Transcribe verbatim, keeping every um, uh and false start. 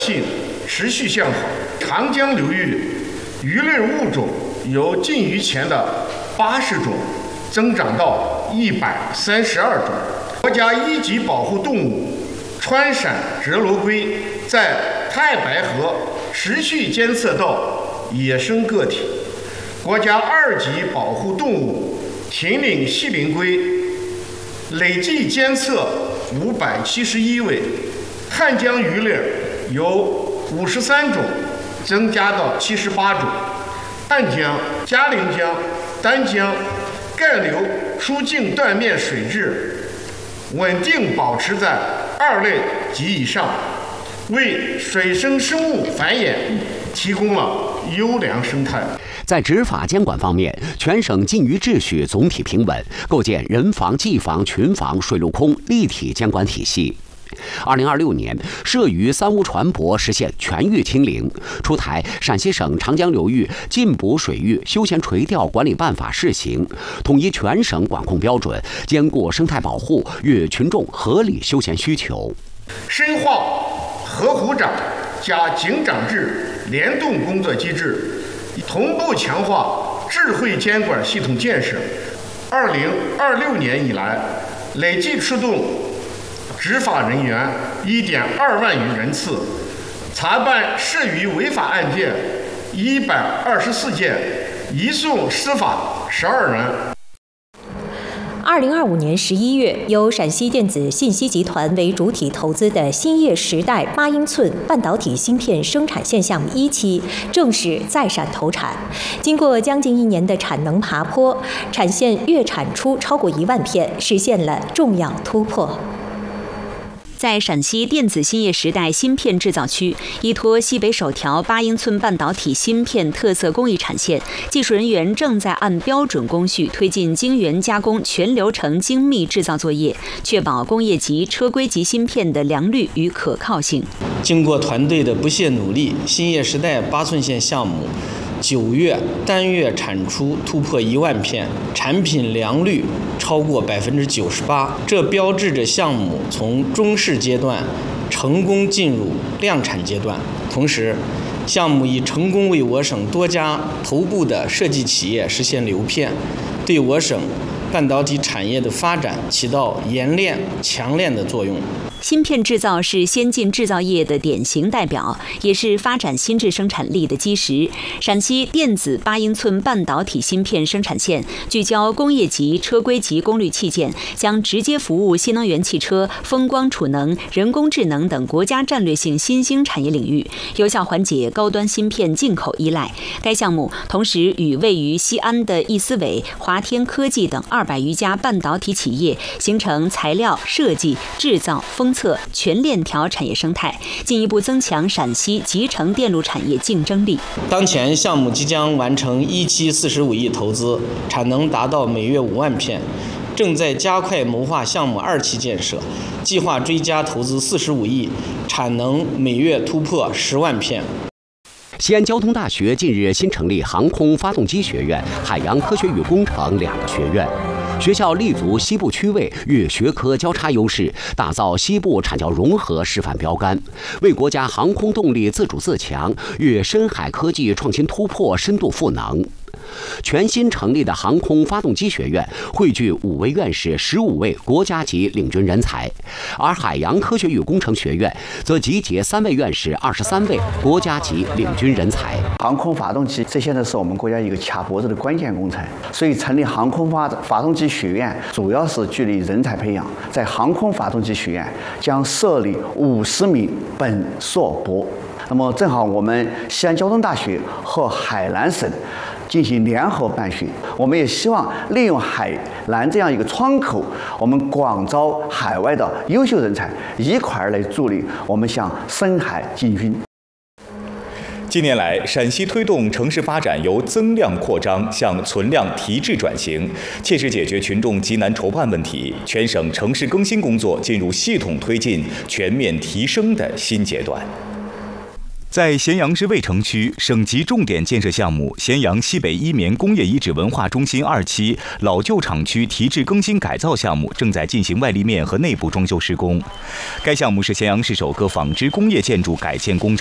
性持续向好，长江流域鱼类物种由近于前的八十种增长到一百三十二种。国家一级保护动物川陕折罗龟在太白河持续监测到野生个体。国家二级保护动物秦岭细鳞龟累计监测五百七十一位。汉江鱼类由五十三种增加到七十八种。汉江、嘉陵江、丹江干流出境断面水质稳定保持在二类及以上，为水生生物繁衍提供了优良生态。 在执法监管方面，全省禁渔秩序总体平稳，构建人防、技防、群防、水陆空立体监管体系。二零二六年，涉渔三无船舶实现全域清零，出台陕西省长江流域禁捕水域休闲垂钓管理办法试行，统一全省管控标准，兼顾生态保护与群众合理休闲需求。 深化河湖长加警长制联动工作机制，同步强化智慧监管系统建设。二零二六年以来，累计出动执法人员一点二万余人次，查办涉渔违法案件一百二十四件，移送司法十二人。 二零二五年十一月，由陕西电子信息集团为主体投资的兴业时代八英寸半导体芯片生产线项目一期正式在陕投产。经过将近一年的产能爬坡，产线月产出超过一万片，实现了重要突破。在陕西电子兴业时代芯片制造区，依托西北首条八英寸半导体芯片特色工艺产线，技术人员正在按标准工序推进晶圆加工全流程精密制造作业，确保工业级、车规级芯片的良率与可靠性。 经过团队的不懈努力，兴业时代八寸线项目九月单月产出突破一万片，产品良率超过百分之九十八，这标志着项目从中试阶段成功进入量产阶段。同时，项目已成功为我省多家头部的设计企业实现流片，对我省半导体产业的发展起到冶炼、强链的作用。 芯片制造是先进制造业的典型代表，也是发展新质生产力的基石。陕西电子八英寸半导体芯片生产线聚焦工业级、车规级功率器件，将直接服务新能源汽车、风光储能、人工智能等国家战略性新兴产业领域，有效缓解高端芯片进口依赖。该项目同时与位于西安的易思伟、华天科技等二百余家半导体企业形成材料、设计、制造、封测全链条产业生态，进一步增强陕西集成电路产业竞争力。 当前项目即将完成一期四十五亿投资，产能达到每月五万片，正在加快谋划项目二期建设，计划追加投资四十五亿，产能每月突破十万片。 西安交通大学近日新成立航空发动机学院、海洋科学与工程两个学院。学校立足西部区位与学科交叉优势，打造西部产教融合示范标杆，为国家航空动力自主自强与深海科技创新突破深度赋能。全新成立的航空发动机学院汇聚五位院士、十五位国家级领军人才，而海洋科学与工程学院则集结三位院士、二十三位国家级领军人才。 航空发动机这现在是我们国家一个卡脖子的关键工程，所以成立航空发发动机学院主要是聚力人才培养。在航空发动机学院将设立五十名本硕博。那么正好我们西安交通大学和海南省进行联合办学，我们也希望利用海南这样一个窗口，我们广招海外的优秀人才，一块儿来助力我们向深海进军。 近年来，陕西推动城市发展由增量扩张向存量提质转型，切实解决群众急难愁盼问题。全省城市更新工作进入系统推进、全面提升的新阶段。 在咸阳市渭城区，省级重点建设项目咸阳西北一棉工业遗址文化中心二期老旧厂区提质更新改造项目正在进行外立面和内部装修施工。该项目是咸阳市首个纺织工业建筑改建工程。